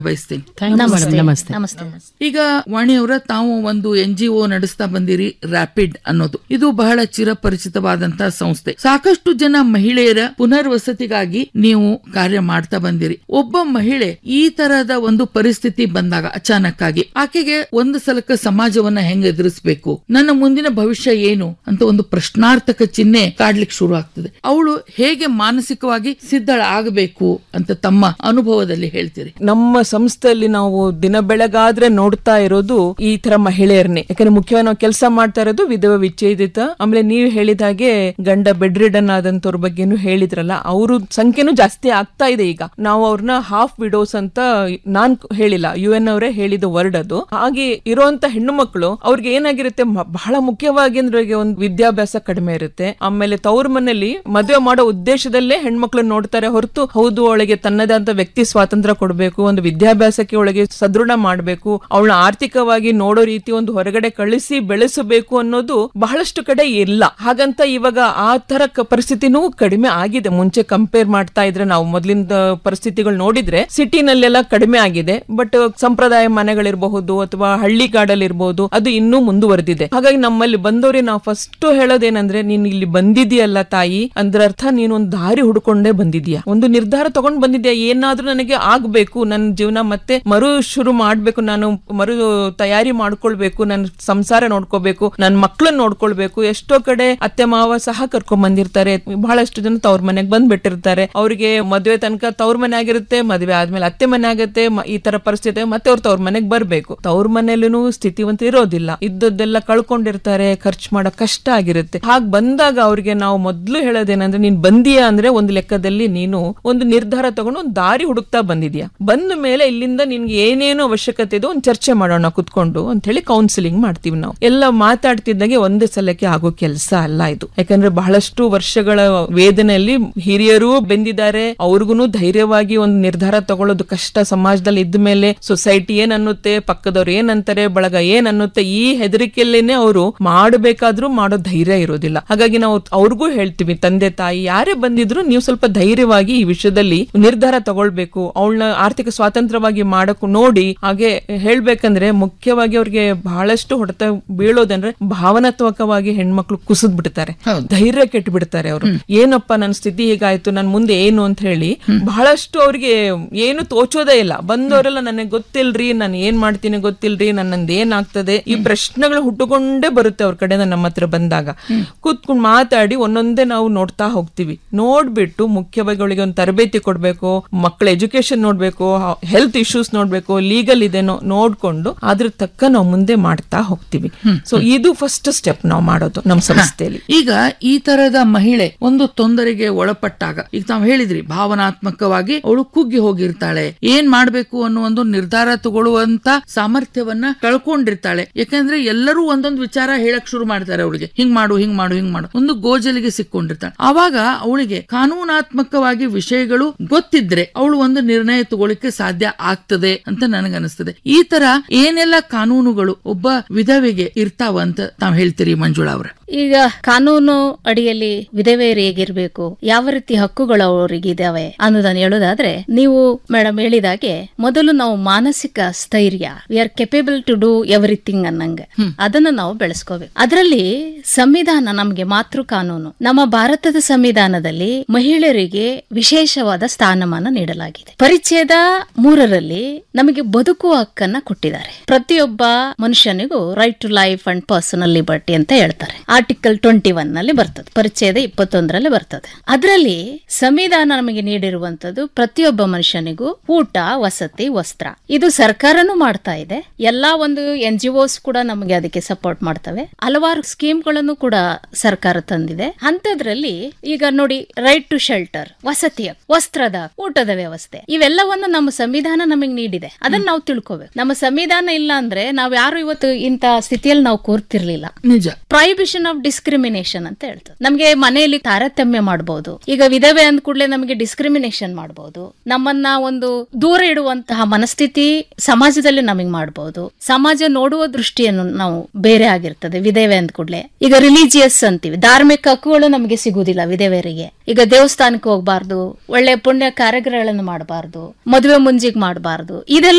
ಬಯಸ್ತೀನಿ. ನಮಸ್ತೆ. ಈಗ ವಾಣಿಯವರ ತಾವು ಒಂದು NGO ನಡೆಸ್ತಾ ಬಂದಿರಿ, ರ್ಯಾಪಿಡ್ ಅನ್ನೋದು. ಇದು ಬಹಳ ಚಿರಪರಿಚಿತವಾದಂತಹ ಸಂಸ್ಥೆ. ಸಾಕಷ್ಟು ಜನ ಮಹಿಳೆಯರ ಪುನರ್ವಸತಿಗಾಗಿ ನೀವು ಕಾರ್ಯ ಮಾಡ್ತಾ ಬಂದಿರಿ. ಒಬ್ಬ ಮಹಿಳೆ ಈ ತರಹದ ಒಂದು ಪರಿಸ್ಥಿತಿ ಬಂದಾಗ ಅಚಾನಕ್ ಆಗಿ ಆಕೆಗೆ ಒಂದು ಸಲಕ್ಕ ಸಮಾಜವನ್ನ ಹೆಂಗ್ ಎದುರಿಸಬೇಕು, ನನ್ನ ಮುಂದಿನ ಭವಿಷ್ಯ ಏನು ಅಂತ ಒಂದು ಪ್ರಶ್ನಾರ್ಥಕ ಚಿಹ್ನೆ ಕಾಡ್ಲಿಕ್ಕೆ ಶುರು ಆಗ್ತದೆ. ಅವಳು ಹೇಗೆ ಮಾನಸಿಕವಾಗಿ ಸಿದ್ಧಳ ಆಗಬೇಕು ಅಂತ ತಮ್ಮ ಅನುಭವದಲ್ಲಿ ಹೇಳ್ತೀರಿ? ನಮ್ಮ ಸಂಸ್ಥೆಯಲ್ಲಿ ನಾವು ದಿನ ಬೆಳಗಾದ್ರೆ ನೋಡ್ತಾ ಇರೋದು ಈ ತರ ಮಹಿಳೆಯರನ್ನೇ. ಯಾಕಂದ್ರೆ ಮುಖ್ಯವಾಗಿ ನಾವು ಕೆಲಸ ಮಾಡ್ತಾ ಇರೋದು ವಿಧವಾ ವಿಚ್ಛೇದಿತ, ಆಮೇಲೆ ನೀವು ಹೇಳಿದ ಹಾಗೆ ಗಂಡ ಬೆಡ್ ರಿಡನ್ ಆದಂತವ್ರ ಬಗ್ಗೆನು ಹೇಳಿದ್ರಲ್ಲ, ಅವ್ರ ಸಂಖ್ಯೆನೂ ಜಾಸ್ತಿ ಆಗ್ತಾ ಇದೆ. ಈಗ ನಾವು ಅವ್ರನ್ನ ಹಾಫ್ ವಿಡೋಸ್ ಅಂತ ನಾನ್ ಹೇಳಿಲ್ಲ, UN ಅವರೇ ಹೇಳಿದ ವರ್ಡ್ ಅದು. ಹಾಗೆ ಇರುವಂತ ಹೆಣ್ಣು ಮಕ್ಕಳು ಅವ್ರಿಗೆ ಏನಾಗಿರುತ್ತೆ, ಬಹಳ ಮುಖ್ಯವಾಗಿ ಅಂದ್ರೆ ಒಂದು ವಿದ್ಯಾಭ್ಯಾಸ ಕಡಿಮೆ ಇರುತ್ತೆ. ಆಮೇಲೆ ತವ್ರ ಮನೆಯಲ್ಲಿ ಮದುವೆ ಮಾಡೋ ಉದ್ದೇಶದಲ್ಲೇ ಹೆಣ್ಮಕ್ಳು ನೋಡ್ತಾರೆ ಹೊರತು, ಹೌದು ಅವಳಿಗೆ ತನ್ನದೇ ಅಂತ ವ್ಯಕ್ತಿ ಸ್ವಾತಂತ್ರ್ಯ ಕೊಡಬೇಕು, ಒಂದು ವಿದ್ಯಾಭ್ಯಾಸಕ್ಕೆ ಒಳಗೆ ಸದೃಢ ಮಾಡಬೇಕು, ಅವಳನ್ನ ಆರ್ಥಿಕವಾಗಿ ನೋಡೋ ರೀತಿ ಒಂದು ಹೊರಗಡೆ ಕಳಿಸಿ ಬೆಳೆಸಬೇಕು ಅನ್ನೋದು ಬಹಳಷ್ಟು ಕಡೆ ಇಲ್ಲ. ಹಾಗಂತ ಇವಾಗ ಆ ತರ ಪರಿಸ್ಥಿತಿನೂ ಕಡಿಮೆ ಆಗಿದೆ. ಮುಂಚೆ ಕಂಪೇರ್ ಮಾಡ್ತಾ ಇದ್ರೆ ನಾವು ಮೊದಲಿನ ಪರಿಸ್ಥಿತಿಗಳು ನೋಡಿದ್ರೆ ಸಿಟಿನಲ್ಲೆಲ್ಲ ಕಡಿಮೆ ಆಗಿದೆ. ಬಟ್ ಸಂಪ್ರದಾಯ ಮನೆಗಳಿರಬಹುದು ಅಥವಾ ಹಳ್ಳಿಗಾಡಲ್ಲಿರ್ಬಹುದು, ಅದು ಇನ್ನೂ ಮುಂದುವರೆದಿದೆ. ಹಾಗಾಗಿ ನಮ್ಮಲ್ಲಿ ಬಂದವ್ರಿಗೆ ನಾವು ಫಸ್ಟ್ ಹೇಳೋದೇನಂದ್ರೆ, ನೀನ್ ಇಲ್ಲಿ ಬಂದಿದೀಯಲ್ಲ ತಾಯಿ, ಅಂದ್ರ ಅರ್ಥ ನೀನು ಒಂದು ದಾರಿ ಹುಡ್ಕೊಂಡೇ ಬಂದಿದ್ಯಾ, ಒಂದು ನಿರ್ಧಾರ ತಗೊಂಡ್ ಬಂದಿದ್ಯಾ. ಏನಾದ್ರೂ ನನಗೆ ಆಗ್ಬೇಕು, ನನ್ನ ಜೀವನ ಮತ್ತೆ ಮರು ಶುರು ಮಾಡ್ಬೇಕು, ನಾನು ಮರು ತಯಾರಿ ಮಾಡ್ಕೊಳ್ಬೇಕು, ನನ್ನ ಸಂಸಾರ ನೋಡ್ಕೋಬೇಕು, ನನ್ನ ಮಕ್ಳನ್ನ ನೋಡ್ಕೊಳ್ಬೇಕು. ಎಷ್ಟೋ ಕಡೆ ಅತ್ತೆ ಮಾವ ಸಹ ಕರ್ಕೊಂಡ್ ಬಂದಿರ್ತಾರೆ. ಬಹಳಷ್ಟು ಜನ ತವ್ರ ಮನೆಗ್ ಬಂದ್ಬಿಟ್ಟಿರ್ತಾರೆ. ಅವ್ರಿಗೆ ಮದ್ವೆ ತನಕ ತವ್ರ ಮನೆ ಆಗಿರುತ್ತೆ, ಮದ್ವೆ ಆದ್ಮೇಲೆ ಅತ್ತೆ ಮನೆ ಆಗುತ್ತೆ. ಈ ತರ ಪರಿಸ್ಥಿತಿ ಮತ್ತೆ ಅವ್ರು ತವ್ರ ಮನೆಗ್ ಬರ್ಬೇಕು. ತವ್ರ ಮನೇಲೂ ಸ್ಥಿತಿವಂತ ಇರೋದಿಲ್ಲ, ಇದ್ದದ್ದೆಲ್ಲ ಕಳ್ಕೊಂಡಿರ್ತಾರೆ, ಖರ್ಚು ಮಾಡೋ ಕಷ್ಟ ಆಗಿರುತ್ತೆ. ಹಾಗ್ ಬಂದಾಗ ಅವ್ರಿಗೆ ನಾವು ಮೊದ್ಲು ಹೇಳೋದೇನಂದ್ರೆ, ನೀನ್ ಬಂದಿಯಾ ಅಂದ್ರೆ ಒಂದು ಲೆಕ್ಕದಲ್ಲಿ ನೀನು ಒಂದು ನಿರ್ಧಾರ ತಗೊಂಡು ಒಂದು ದಾರಿ ಹುಡುಕ್ತಾ ಬಂದಿದ್ಯಾ. ಬಂದ ಮೇಲೆ ಇಲ್ಲಿಂದ ನಿನ್ಗೆ ಏನೇನು ಅವಶ್ಯಕತೆ ಇದೆ ಒಂದು ಚರ್ಚೆ ಮಾಡೋಣ ಕುತ್ಕೊಂಡು ಅಂತ ಹೇಳಿ ಕೌನ್ಸಿಲಿಂಗ್ ಮಾಡ್ತೀವಿ ನಾವು. ಎಲ್ಲ ಮಾತಾಡ್ತಿದ್ದಾಗೆ ಒಂದೇ ಸಲಕ್ಕೆ ಆಗೋ ಕೆಲಸ ಅಲ್ಲ ಇದು. ಯಾಕಂದ್ರೆ ಬಹಳಷ್ಟು ವರ್ಷಗಳ ವೇದನೆಯಲ್ಲಿ ಹಿರಿಯರು ಬೆಂದಿದ್ದಾರೆ. ಅವ್ರಿಗೂ ಧೈರ್ಯವಾಗಿ ಒಂದು ನಿರ್ಧಾರ ತಗೊಳ್ಳೋದು ಕಷ್ಟ. ಸಮಾಜದಲ್ಲಿ ಇದ್ದ ಮೇಲೆ ಸೊಸೈಟಿ ಏನ್ ಅನ್ನುತ್ತೆ, ಪಕ್ಕದವ್ರು ಏನ್ ಅಂತಾರೆ, ಬಳಗ ಏನ್ ಅನ್ನುತ್ತೆ, ಈ ಹೆದರಿಕೆಯಲ್ಲೇನೆ ಅವರು ಮಾಡಬೇಕಾದ್ರೂ ಮಾಡೋ ಧೈರ್ಯ ಇರೋದಿಲ್ಲ. ಹಾಗಾಗಿ ನಾವು ಅವ್ರಿಗೂ ಹೇಳ್ತೀವಿ, ತಂದೆ ತಾಯಿ ಯಾರೇ ಬಂದಿದ್ರು ನೀವು ಸ್ವಲ್ಪ ಧೈರ್ಯವಾಗಿ ಈ ವಿಷಯದಲ್ಲಿ ನಿರ್ಧಾರ ತಗೊಳ್ಬೇಕು, ಅವಳನ್ನ ಆರ್ಥಿಕ ಸ್ವಾತಂತ್ರ್ಯವಾಗಿ ಮಾಡಕ್ಕೂ ನೋಡಿ. ಹಾಗೆ ಹೇಳ್ಬೇಕಂದ್ರೆ ಮುಖ್ಯವಾಗಿ ಅವ್ರಿಗೆ ಬಹಳಷ್ಟು ಹೊಡೆತ ಬೀಳೋದಂದ್ರೆ ಭಾವನಾತ್ಮಕವಾಗಿ ಹೆಣ್ಮಕ್ಳು ಕುಸಿದ್ ಬಿಡ್ತಾರೆ, ಧೈರ್ಯ ಕೆಟ್ಟು ಬಿಡ್ತಾರೆ. ಅವರು ಏನಪ್ಪಾ ನನ್ನ ಸ್ಥಿತಿ ಹೀಗಾಯ್ತು, ನನ್ ಮುಂದೆ ಏನು ಅಂತ ಹೇಳಿ ಬಹಳಷ್ಟು ಅವ್ರಿಗೆ ಏನು ತೋಚೋದೇ ಇಲ್ಲ. ಬಂದವರೆಲ್ಲ ನನಗೆ ಗೊತ್ತಿಲ್ರಿ, ನಾನು ಏನ್ ಮಾಡ್ತೀನಿ ಗೊತ್ತಿಲ್ರಿ, ನನ್ನಂದ್ ಏನಾಗ್ತದೆ, ಈ ಪ್ರಶ್ನೆಗಳು ಹುಟ್ಟುಕೊಂಡೇ ಬರುತ್ತೆ ಅವ್ರ ಕಡೆಯಿಂದ ನಮ್ಮ ಹತ್ರ ಬಂದಾಗ. ಕೂತ್ಕೊಂಡು ಮಾತಾಡಿ ಒಂದೊಂದೇ ನಾವು ನೋಡ್ತಾ ಹೋಗ್ತೀವಿ. ನೋಡ್ಬಿಟ್ಟು ಮುಖ್ಯವಾಗಿ ಅವಳಿಗೆ ಒಂದು ತರಬೇತಿ ಕೊಡ್ಬೇಕು, ಮಕ್ಕಳ ಎಜುಕೇಶನ್ ನೋಡ್ಬೇಕು, ಹೆಲ್ತ್ ಇಶ್ಯೂಸ್ ನೋಡ್ಬೇಕು, ಲೀಗಲ್ ಇದೇನೋ ನೋಡ್ಕೊಂಡು ಅದ್ರ ತಕ್ಕ ನಾವು ಮುಂದೆ ಮಾಡ್ತಾ ಹೋಗ್ತೀವಿ. ಸೊ ಇದು ಫಸ್ಟ್ ಸ್ಟೆಪ್ ನಾವು ಮಾಡೋದು ನಮ್ಮ ಸಂಸ್ಥೆಯಲ್ಲಿ. ಈಗ ಈ ತರದ ಮಹಿಳೆ ಒಂದು ತೊಂದರೆಗೆ ಒಳಪಟ್ಟಾಗ, ಈಗ ತಾವು ಹೇಳಿದ್ರಿ ಭಾವನಾತ್ಮಕವಾಗಿ ಅವಳು ಕುಗ್ಗಿ ಹೋಗಿರ್ತಾಳೆ, ಏನ್ ಮಾಡ್ಬೇಕು ಅನ್ನೋ ಒಂದು ನಿರ್ಧಾರ ತಗೊಳ್ಳುವಂತ ಸಾಮರ್ಥ್ಯವನ್ನ ಕಳ್ಕೊಂಡಿರ್ತಾಳೆ. ಯಾಕಂದ್ರೆ ಎಲ್ಲರೂ ಒಂದೊಂದು ವಿಚಾರ ಹೇಳಕ್ ಶುರು ಮಾಡ್ತಾರೆ ಅವಳಿಗೆ, ಹಿಂಗ್ ಮಾಡು ಹಿಂಗ್ ಮಾಡು ಹಿಂಗ್ ಮಾಡು, ಒಂದು ಗೋಜಲಿಗೆ ಸಿಕ್ಕೊಂಡಿರ್ತಾಳೆ. ಆವಾಗ ಅವಳಿಗೆ ಕಾನೂನಾತ್ಮಕವಾಗಿ ವಿಷಯಗಳು ಗೊತ್ತಿದ್ರೆ ಅವಳು ಒಂದು ನಿರ್ಣಯ ತಗೊಳ್ಳಿಕ್ಕೆ ಸಾಧ್ಯ ಆಗ್ತದೆ ಅಂತ ನನಗನ್ನಿಸ್ತದೆ. ಈ ತರ ಏನೆಲ್ಲ ಕಾನೂನುಗಳು ಒಬ್ಬ ವಿಧವೆಗೆ ಇರ್ತಾವಂತ ತಾವ್ ಹೇಳ್ತೀರಿ ಮಂಜುಳಾ ಅವ್ರ? ಈಗ ಕಾನೂನು ಅಡಿಯಲ್ಲಿ ವಿಧವೆಯರು ಹೇಗಿರ್ಬೇಕು, ಯಾವ ರೀತಿ ಹಕ್ಕುಗಳು ಅವರಿಗಿದಾವೆ ಅನ್ನೋದನ್ನ ಹೇಳೋದಾದ್ರೆ, ನೀವು ಮೇಡಮ್ ಹೇಳಿದಾಗೆ ಮೊದಲು ನಾವು ಮಾನಸಿಕ ಸ್ಥೈರ್ಯ, we are capable to do everything ಅನ್ನಂಗೆ ಅದನ್ನ ನಾವು ಬೆಳೆಸ್ಕೋಬೇಕು. ಅದರಲ್ಲಿ ಸಂವಿಧಾನ ನಮಗೆ ಮಾತೃ ಕಾನೂನು. ನಮ್ಮ ಭಾರತದ ಸಂವಿಧಾನದಲ್ಲಿ ಮಹಿಳೆಯರಿಗೆ ವಿಶೇಷವಾದ ಸ್ಥಾನಮಾನ ನೀಡಲಾಗಿದೆ. ಪರಿಚ್ಛೇದ 3ರಲ್ಲಿ ನಮಗೆ ಬದುಕುವ ಹಕ್ಕನ್ನ ಕೊಟ್ಟಿದ್ದಾರೆ. ಪ್ರತಿಯೊಬ್ಬ ಮನುಷ್ಯನಿಗೂ right to life and personal liberty ಅಂತ ಹೇಳ್ತಾರೆ. ಆರ್ಟಿಕಲ್ 21 ನಲ್ಲಿ ಬರ್ತದೆ, ಪರಿಚ್ಛೇದ 21ರಲ್ಲಿ ಬರ್ತದೆ. ಅದರಲ್ಲಿ ಸಂವಿಧಾನ ನಮಗೆ ನೀಡಿರುವಂತದ್ದು ಪ್ರತಿಯೊಬ್ಬ ಮನುಷ್ಯನಿಗೂ ಊಟ, ವಸತಿ, ವಸ್ತ್ರ. ಇದು ಸರ್ಕಾರನೂ ಮಾಡ್ತಾ ಇದೆ. ಎಲ್ಲಾ ಒಂದು NGOs ಕೂಡ ನಮಗೆ ಅದಕ್ಕೆ ಸಪೋರ್ಟ್ ಮಾಡ್ತವೆ. ಹಲವಾರು ಸ್ಕೀಮ್ಗಳನ್ನು ಕೂಡ ಸರ್ಕಾರ ತಂದಿದೆ. ಅಂತದ್ರಲ್ಲಿ ಈಗ ನೋಡಿ, ರೈಟ್ ಟು ಶೆಲ್ಟರ್, ವಸತಿಯ, ವಸ್ತ್ರದ, ಊಟದ ವ್ಯವಸ್ಥೆ, ಇವೆಲ್ಲವನ್ನು ನಮ್ಮ ಸಂವಿಧಾನ ನಮಗೆ ನೀಡಿದೆ. ಅದನ್ನ ನಾವು ತಿಳ್ಕೋಬೇಕು. ನಮ್ಮ ಸಂವಿಧಾನ ಇಲ್ಲ ಅಂದ್ರೆ ನಾವ್ ಯಾರು ಇವತ್ತು ಇಂತ ಸ್ಥಿತಿಯಲ್ಲಿ ನಾವು ಕೂರ್ತಿರ್ಲಿಲ್ಲ. ನಿಜ. ಪ್ರಾಹಿಬಿಷನ್ ಪ್ರೊಹಿಬಿಷನ್ ಆಫ್ ಡಿಸ್ಕ್ರಿಮಿನೇಷನ್ ಅಂತ ಹೇಳ್ತದೆ. ನಮ್ಗೆ ಮನೆಯಲ್ಲಿ ತಾರತಮ್ಯ ಮಾಡಬಹುದು. ಈಗ ವಿಧವೆ ಅಂದ ಕೂಡಲೇ ನಮಗೆ ಡಿಸ್ಕ್ರಿಮಿನೇಷನ್ ಮಾಡಬಹುದು. ನಮ್ಮನ್ನ ಒಂದು ದೂರ ಇಡುವಂತಹ ಮನಸ್ಥಿತಿ ಸಮಾಜದಲ್ಲಿ ನಮಗೆ ಮಾಡಬಹುದು. ಸಮಾಜ ನೋಡುವ ದೃಷ್ಟಿಯನ್ನು ನಾವು ಬೇರೆ ಆಗಿರ್ತದೆ ವಿಧವೆ ಅಂದ ಕೂಡಲೇ. ಈಗ ರಿಲಿಜಿಯಸ್ ಅಂತೀವಿ, ಧಾರ್ಮಿಕ ಹಕ್ಕುಗಳು ನಮಗೆ ಸಿಗುವುದಿಲ್ಲ ವಿಧವೆಯರಿಗೆ. ಈಗ ದೇವಸ್ಥಾನಕ್ಕೆ ಹೋಗ್ಬಾರ್ದು, ಒಳ್ಳೆ ಪುಣ್ಯ ಕಾರ್ಯಗಳನ್ನು ಮಾಡಬಾರ್ದು, ಮದುವೆ ಮುಂಜಿಗ್ ಮಾಡಬಾರ್ದು, ಇದೆಲ್ಲ